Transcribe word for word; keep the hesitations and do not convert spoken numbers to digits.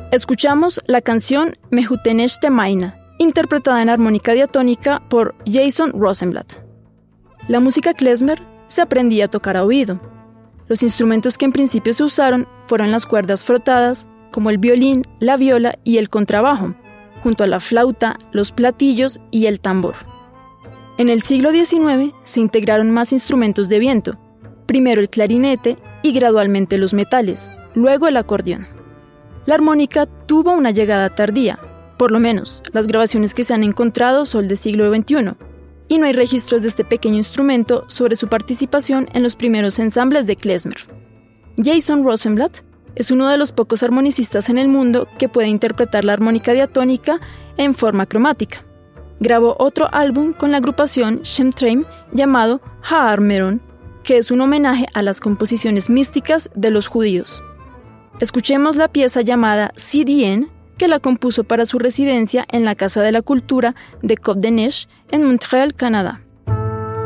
Escuchamos la canción Mehutenesh Temaina, interpretada en armónica diatónica por Jason Rosenblatt. La música klezmer se aprendía a tocar a oído. Los instrumentos que en principio se usaron fueron las cuerdas frotadas, como el violín, la viola y el contrabajo, junto a la flauta, los platillos y el tambor. En el siglo diecinueve se integraron más instrumentos de viento, primero el clarinete y gradualmente los metales, luego el acordeón. La armónica tuvo una llegada tardía, por lo menos las grabaciones que se han encontrado son del siglo veintiuno, y no hay registros de este pequeño instrumento sobre su participación en los primeros ensambles de klezmer. Jason Rosenblatt es uno de los pocos armonicistas en el mundo que puede interpretar la armónica diatónica en forma cromática. Grabó otro álbum con la agrupación Shem Traim llamado Haar Meron, que es un homenaje a las composiciones místicas de los judíos. Escuchemos la pieza llamada C D N, que la compuso para su residencia en la Casa de la Cultura de Côte des Neiges en Montréal, Canadá.